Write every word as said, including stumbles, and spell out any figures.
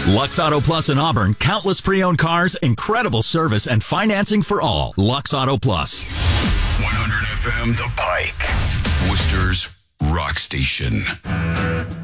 Lux Auto Plus in Auburn, countless pre-owned cars, incredible service, and financing for all. Lux Auto Plus. one hundred F M The Pike, Worcester's rock station.